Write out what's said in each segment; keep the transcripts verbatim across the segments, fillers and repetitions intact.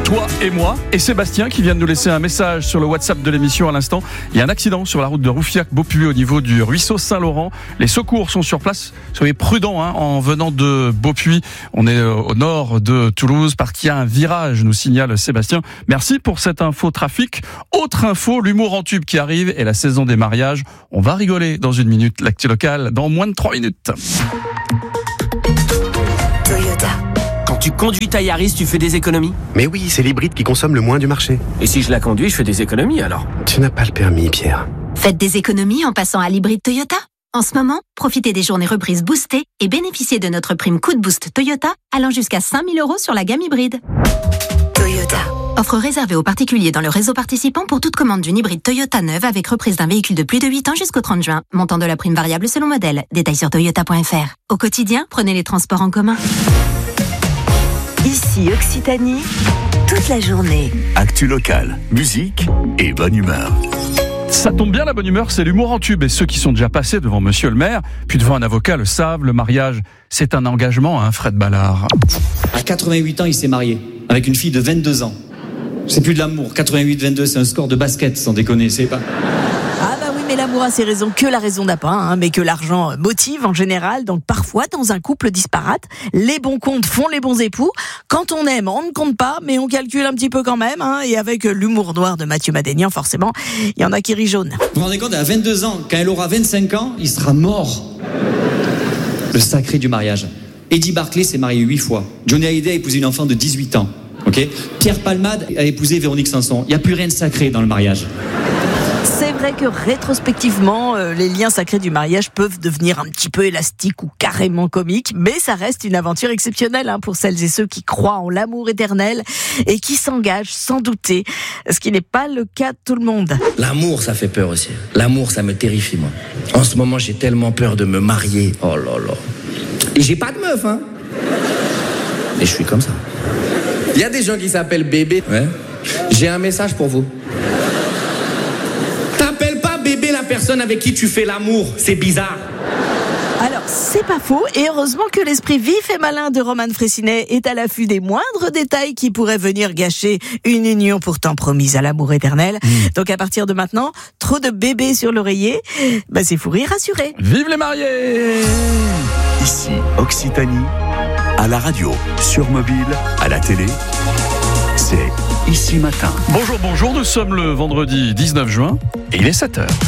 toi et moi. Et Sébastien qui vient de nous laisser un message sur le WhatsApp de l'émission à l'instant. Il y a un accident sur la route de Roufiac-Beaupuy au niveau du ruisseau Saint-Laurent. Les secours sont sur place. Soyez prudents hein, en venant de Beaupuy. On est au nord de Toulouse parce qu'il y a un virage, nous signale Sébastien. Merci pour cette info trafic. Autre info, l'humour en tube qui arrive et la saison des mariages. On va rigoler dans une minute. L'actu locale dans moins de trois minutes. Toyota. Quand tu conduis ta Yaris, tu fais des économies ? Mais oui, c'est l'hybride qui consomme le moins du marché. Et si je la conduis, je fais des économies alors ? Tu n'as pas le permis, Pierre. Faites des économies en passant à l'hybride Toyota. En ce moment, profitez des journées reprises boostées et bénéficiez de notre prime coup de boost Toyota allant jusqu'à cinq mille euros sur la gamme hybride. Toyota. Offre réservée aux particuliers dans le réseau participant pour toute commande d'une hybride Toyota neuve avec reprise d'un véhicule de plus de huit ans jusqu'au trente juin. Montant de la prime variable selon modèle. Détails sur toyota point f r. Au quotidien, prenez les transports en commun. Ici Occitanie, toute la journée. Actu locale, musique et bonne humeur. Ça tombe bien, la bonne humeur, c'est l'humour en tube. Et ceux qui sont déjà passés devant monsieur le maire, puis devant un avocat, le savent, le mariage, c'est un engagement, hein, Fred Ballard. À quatre-vingt-huit ans, il s'est marié, avec une fille de vingt-deux ans. C'est plus de l'amour, quatre-vingt-huit vingt-deux, c'est un score de basket, sans déconner, c'est pas... Ah bah oui, mais l'amour a ses raisons, que la raison n'a pas, hein, mais que l'argent motive en général. Donc parfois, dans un couple disparate, les bons comptes font les bons époux. Quand on aime, on ne compte pas, mais on calcule un petit peu quand même. Hein, et avec l'humour noir de Mathieu Madénian, forcément, il y en a qui rient jaune. Vous vous rendez compte, à vingt-deux ans, quand elle aura vingt-cinq ans, il sera mort. Le sacré du mariage. Eddie Barclay s'est marié huit fois. Johnny Hallyday a épousé une enfant de dix-huit ans. Okay. Pierre Palmade a épousé Véronique Sanson. Il n'y a plus rien de sacré dans le mariage. C'est vrai que rétrospectivement, euh, les liens sacrés du mariage peuvent devenir un petit peu élastiques ou carrément comiques, mais ça reste une aventure exceptionnelle hein, pour celles et ceux qui croient en l'amour éternel et qui s'engagent sans douter, ce qui n'est pas le cas de tout le monde. L'amour, ça fait peur aussi. L'amour, ça me terrifie, moi. En ce moment, j'ai tellement peur de me marier. Oh là là. Et j'ai pas de meuf, hein. Et je suis comme ça. Il y a des gens qui s'appellent bébé. Ouais. J'ai un message pour vous. T'appelles pas bébé la personne avec qui tu fais l'amour. C'est bizarre. Alors, c'est pas faux, et heureusement que l'esprit vif et malin de Roman Frécinet est à l'affût des moindres détails qui pourraient venir gâcher une union pourtant promise à l'amour éternel. Mmh. Donc à partir de maintenant, trop de bébés sur l'oreiller, bah c'est fou rire rassuré. Vive les mariés! Ici, Occitanie, à la radio, sur mobile, à la télé, c'est Ici Matin. Bonjour, bonjour, nous sommes le vendredi dix-neuf juin et il est sept heures.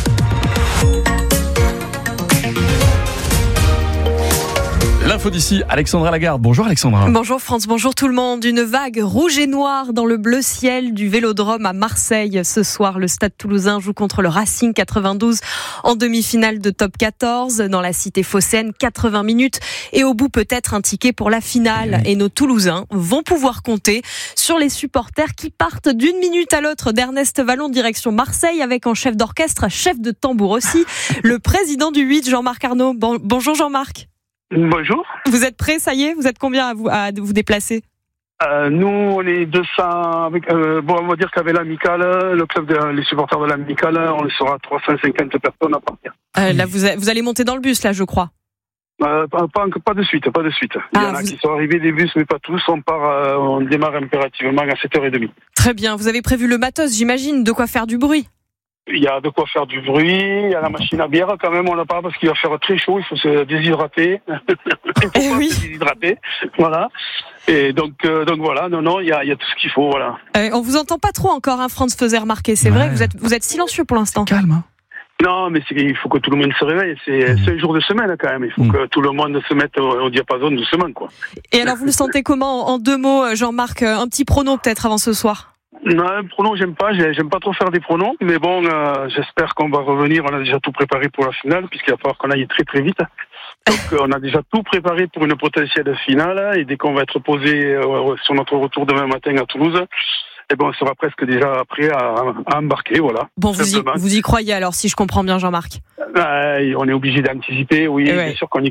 L'info d'ici, Alexandra Lagarde. Bonjour Alexandra. Bonjour France, bonjour tout le monde. Une vague rouge et noire dans le bleu ciel du Vélodrome à Marseille. Ce soir, le Stade Toulousain joue contre le Racing quatre-vingt-douze en demi-finale de top quatorze dans la cité phocéenne. quatre-vingts minutes et au bout peut-être un ticket pour la finale. Et nos Toulousains vont pouvoir compter sur les supporters qui partent d'une minute à l'autre d'Ernest Vallon direction Marseille avec en chef d'orchestre, chef de tambour aussi, le président du huit, Jean-Marc Arnaud. Bon, bonjour Jean-Marc. Bonjour. Vous êtes prêts, ça y est ? Vous êtes combien à vous, à vous déplacer ? euh, Nous, on est deux cents. Avec, euh, bon, on va dire qu'avec l'Amicale, le club des les supporters de l'Amicale, on sera trois cent cinquante personnes à partir. Euh, là, vous, vous allez monter dans le bus, là, je crois. Euh, pas, pas, pas de suite, pas de suite. Il ah, y en a vous... qui sont arrivés des bus, mais pas tous. On part, euh, on démarre impérativement à sept heures trente. Très bien. Vous avez prévu le matos, j'imagine, de quoi faire du bruit. Il y a de quoi faire du bruit, il y a la machine à bière quand même, on l'a pas parce qu'il va faire très chaud, il faut se déshydrater. il faut eh pas oui. se déshydrater, voilà. Et donc, euh, donc voilà, non, non, il y a, il y a tout ce qu'il faut, voilà. Euh, on vous entend pas trop encore, hein, Franz faisait remarquer, c'est ouais. vrai, vous êtes, vous êtes silencieux pour l'instant. C'est calme, hein. Non, mais c'est, il faut que tout le monde se réveille, c'est, mmh. c'est un jour de semaine quand même, il faut mmh. que tout le monde se mette au, au diapason doucement, quoi. Et alors vous le sentez comment, en deux mots, Jean-Marc, un petit prono peut-être avant ce soir ? Non, un pronom, j'aime pas, j'aime pas trop faire des pronoms, mais bon, euh, j'espère qu'on va revenir, on a déjà tout préparé pour la finale, puisqu'il va falloir qu'on aille très très vite. Donc euh, on a déjà tout préparé pour une potentielle finale, et dès qu'on va être posé euh, sur notre retour demain matin à Toulouse, eh ben on sera presque déjà prêt à, à embarquer, voilà. Bon, vous y, vous y croyez alors, si je comprends bien, Jean-Marc ? euh, On est obligé d'anticiper, oui, ouais. Bien sûr qu'on y croit.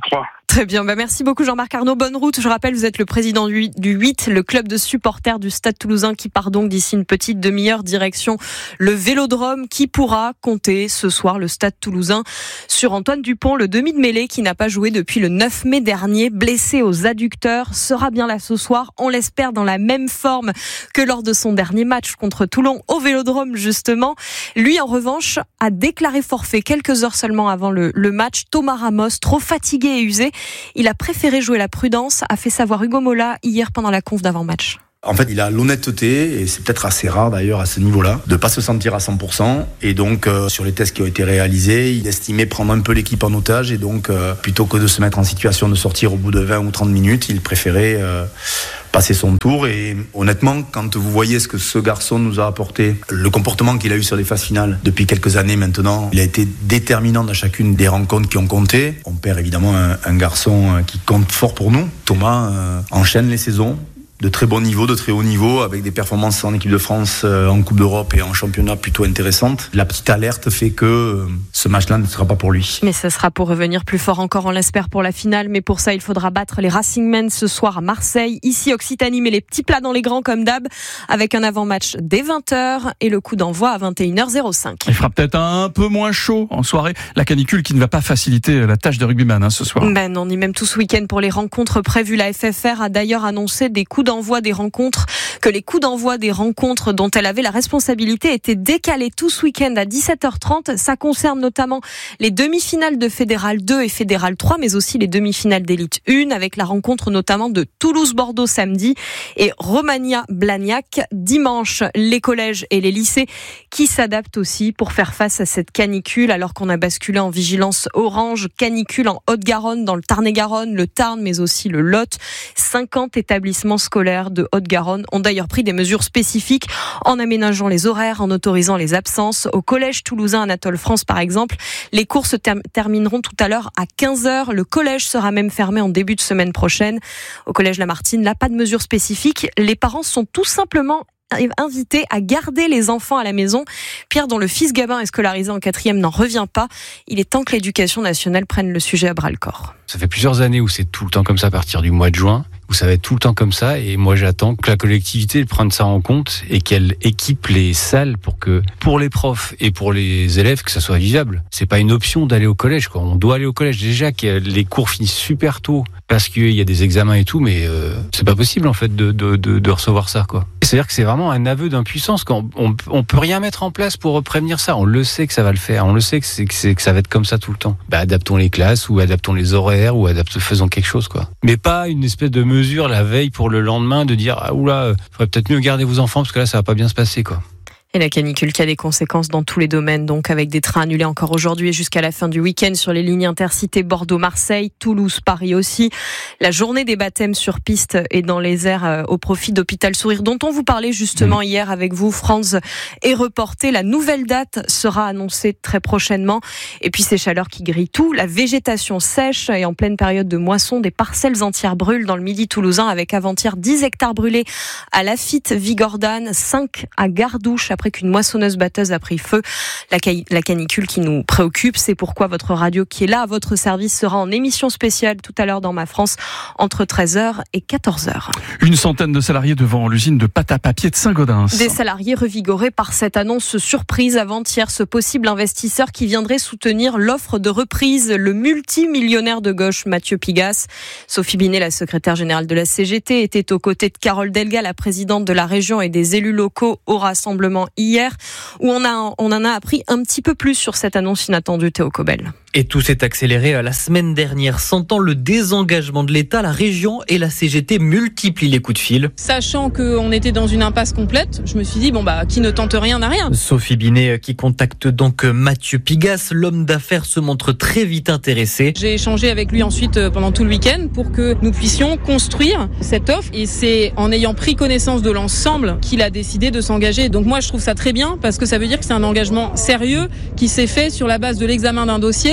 Très bien, bah merci beaucoup Jean-Marc Arnaud, bonne route. Je rappelle, vous êtes le président du, du huit, le club de supporters du Stade Toulousain qui part donc d'ici une petite demi-heure direction le Vélodrome qui pourra compter ce soir le Stade Toulousain sur Antoine Dupont, le demi de mêlée qui n'a pas joué depuis le neuf mai dernier, blessé aux adducteurs, sera bien là ce soir, on l'espère dans la même forme que lors de son dernier match contre Toulon au Vélodrome justement. Lui en revanche a déclaré forfait quelques heures seulement avant le, le match. Thomas Ramos, trop fatigué et usé, il a préféré jouer la prudence, a fait savoir Hugo Mola hier pendant la conf d'avant-match. En fait, il a l'honnêteté, et c'est peut-être assez rare d'ailleurs à ce niveau-là, de pas se sentir à cent pour cent. Et donc, euh, sur les tests qui ont été réalisés, il estimait prendre un peu l'équipe en otage. Et donc, euh, plutôt que de se mettre en situation de sortir au bout de vingt ou trente minutes, il préférait euh, passer son tour. Et honnêtement, quand vous voyez ce que ce garçon nous a apporté, le comportement qu'il a eu sur les phases finales depuis quelques années maintenant, il a été déterminant dans chacune des rencontres qui ont compté. On perd évidemment un, un garçon qui compte fort pour nous. Thomas euh, enchaîne les saisons de très bon niveau, de très haut niveau, avec des performances en équipe de France, en Coupe d'Europe et en championnat plutôt intéressantes. La petite alerte fait que ce match-là ne sera pas pour lui. Mais ce sera pour revenir plus fort encore, on l'espère, pour la finale. Mais pour ça, il faudra battre les Racing Men ce soir à Marseille. Ici, Occitanie met les petits plats dans les grands comme d'hab, avec un avant-match dès vingt heures et le coup d'envoi à vingt et une heures cinq. Il fera peut-être un peu moins chaud en soirée. La canicule qui ne va pas faciliter la tâche de rugbyman hein, ce soir. Ben non, ni même tout ce week-end pour les rencontres prévues. La F F R a d'ailleurs annoncé des coups d'envoi des rencontres, que les coups d'envoi des rencontres dont elle avait la responsabilité étaient décalés tout ce week-end à dix-sept heures trente. Ça concerne notamment les demi-finales de Fédéral deux et Fédéral trois, mais aussi les demi-finales d'Élite un, avec la rencontre notamment de Toulouse-Bordeaux samedi et Romagna-Blagnac dimanche. Les collèges et les lycées qui s'adaptent aussi pour faire face à cette canicule, alors qu'on a basculé en vigilance orange, canicule en Haute-Garonne, dans le Tarn-et-Garonne, le Tarn, mais aussi le Lot. cinquante établissements scolaires de Haute-Garonne ont d'ailleurs pris des mesures spécifiques en aménageant les horaires, en autorisant les absences. Au collège toulousain Anatole France, par exemple, les cours se ter- termineront tout à l'heure à quinze heures. Le collège sera même fermé en début de semaine prochaine. Au collège Lamartine, là, pas de mesures spécifiques. Les parents sont tout simplement invités à garder les enfants à la maison. Pierre, dont le fils Gabin est scolarisé en quatrième, n'en revient pas. Il est temps que l'éducation nationale prenne le sujet à bras-le-corps. Ça fait plusieurs années où c'est tout le temps comme ça à partir du mois de juin, où ça va être tout le temps comme ça, et moi j'attends que la collectivité prenne ça en compte et qu'elle équipe les salles pour que, pour les profs et pour les élèves, que ça soit vivable. C'est pas une option d'aller au collège, quoi. On doit aller au collège. Déjà que les cours finissent super tôt parce qu'il y a des examens et tout, mais euh, c'est pas possible en fait de, de, de, de recevoir ça, quoi. C'est-à-dire que c'est vraiment un aveu d'impuissance. Quand on, on peut rien mettre en place pour prévenir ça. On le sait que ça va le faire. On le sait que, c'est, que, c'est, que ça va être comme ça tout le temps. Bah, adaptons les classes ou adaptons les horaires ou adaptons, faisons quelque chose, quoi. Mais pas une espèce de mesure la veille pour le lendemain de dire ah oula, faudrait peut-être mieux garder vos enfants parce que là ça va pas bien se passer, quoi. Et la canicule qui a des conséquences dans tous les domaines, donc avec des trains annulés encore aujourd'hui et jusqu'à la fin du week-end sur les lignes intercités Bordeaux-Marseille, Toulouse-Paris aussi. La journée des baptêmes sur piste et dans les airs au profit d'Hôpital Sourire, dont on vous parlait justement hier avec vous, Franz, est reportée. La nouvelle date sera annoncée très prochainement. Et puis ces chaleurs qui grillent tout, la végétation sèche et en pleine période de moisson, des parcelles entières brûlent dans le Midi toulousain, avec avant-hier dix hectares brûlés à Lafitte, Vigordane, cinq à Gardouche, après qu'une moissonneuse-batteuse a pris feu. La, ca- la canicule qui nous préoccupe, c'est pourquoi votre radio qui est là à votre service sera en émission spéciale tout à l'heure dans Ma France entre treize heures et quatorze heures. Une centaine de salariés devant l'usine de pâte à papier de Saint-Gaudens. Des salariés revigorés par cette annonce surprise avant-hier, ce possible investisseur qui viendrait soutenir l'offre de reprise, le multimillionnaire de gauche Mathieu Pigasse. Sophie Binet, la secrétaire générale de la C G T, était aux côtés de Carole Delga, la présidente de la région, et des élus locaux au rassemblement hier, où on, a, on en a appris un petit peu plus sur cette annonce inattendue, Théo Cobel. Et tout s'est accéléré la semaine dernière. Sentant le désengagement de l'État, la région et la C G T multiplient les coups de fil. Sachant qu'on était dans une impasse complète, je me suis dit, bon bah, qui ne tente rien n'a rien. Sophie Binet qui contacte donc Mathieu Pigasse, l'homme d'affaires se montre très vite intéressé. J'ai échangé avec lui ensuite pendant tout le week-end pour que nous puissions construire cette offre. Et c'est en ayant pris connaissance de l'ensemble qu'il a décidé de s'engager. Donc moi, je trouve ça très bien parce que ça veut dire que c'est un engagement sérieux qui s'est fait sur la base de l'examen d'un dossier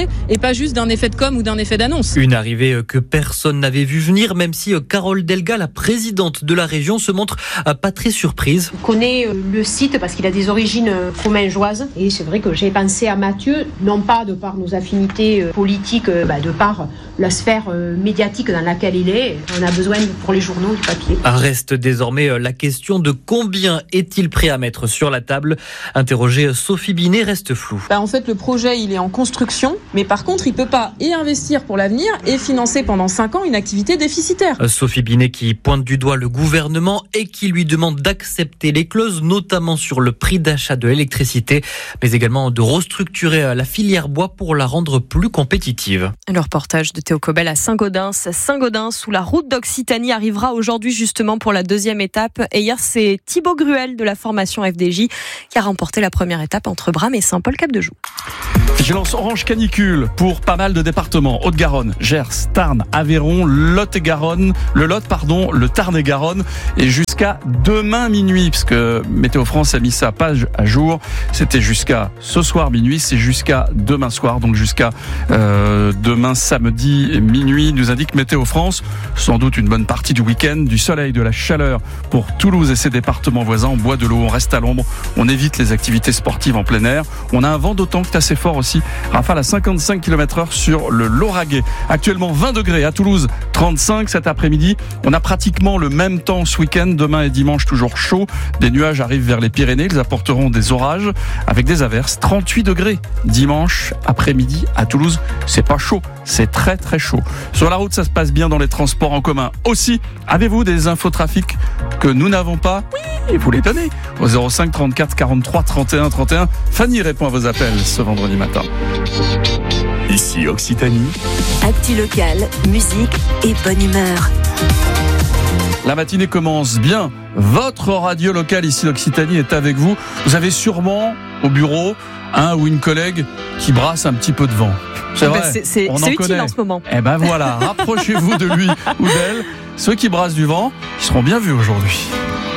réalité et pas juste d'un effet de com ou d'un effet d'annonce. Une arrivée que personne n'avait vu venir, même si Carole Delga, la présidente de la région, se montre pas très surprise. Je connais le site parce qu'il a des origines fromingeoises et c'est vrai que j'ai pensé à Mathieu, non pas de par nos affinités politiques, bah de par la sphère médiatique dans laquelle il est. On a besoin pour les journaux du papier. Reste désormais la question de combien est-il prêt à mettre sur la table. Interrogée, Sophie Binet reste floue. Bah en fait, le projet, il est en construction, mais par contre, il peut pas et investir pour l'avenir et financer pendant cinq ans une activité déficitaire. Sophie Binet qui pointe du doigt le gouvernement et qui lui demande d'accepter les clauses, notamment sur le prix d'achat de l'électricité, mais également de restructurer la filière bois pour la rendre plus compétitive. Le reportage de Théo Cobel à Saint-Gaudens. Saint-Gaudens, où la route d'Occitanie arrivera aujourd'hui justement pour la deuxième étape. Et hier, c'est Thibaut Gruel de la formation F D J qui a remporté la première étape entre Bram et Saint-Paul-Cap-de-Joux. Vigilance orange canicule pour pas mal de départements. Haute-Garonne, Gers, Tarn, Aveyron, Lot-et-Garonne, le Lot, pardon, le Tarn-et-Garonne, et jusqu'à demain minuit, parce que Météo France a mis sa page à jour. C'était jusqu'à ce soir minuit, c'est jusqu'à demain soir, donc jusqu'à euh, demain samedi minuit, nous indique Météo France. Sans doute une bonne partie du week-end, du soleil, de la chaleur pour Toulouse et ses départements voisins. On boit de l'eau, on reste à l'ombre, on évite les activités sportives en plein air. On a un vent d'autant que c'est assez fort aussi. Rafale à cinquante-cinq kilomètres heure sur le Lauragais. Actuellement vingt degrés à Toulouse, trente-cinq cet après-midi. On a pratiquement le même temps ce week-end. Demain et dimanche toujours chaud. Des nuages arrivent vers les Pyrénées. Ils apporteront des orages avec des averses. trente-huit degrés dimanche après-midi à Toulouse. C'est pas chaud, c'est très très chaud. Sur la route, ça se passe bien dans les transports en commun. Aussi, avez-vous des infos trafic que nous n'avons pas? Oui, vous les donnez au zéro cinq trente-quatre quarante-trois trente et un trente et un. Fanny répond à vos appels ce vendredi matin. Ici Occitanie. Actu locale, musique et bonne humeur. La matinée commence bien. Votre radio locale ici d'Occitanie est avec vous. Vous avez sûrement au bureau un ou une collègue qui brasse un petit peu de vent. C'est vrai, c'est, c'est, on c'est en utile connaît. en ce moment. Eh ben voilà, rapprochez-vous de lui ou d'elle. Ceux qui brassent du vent, ils seront bien vus aujourd'hui.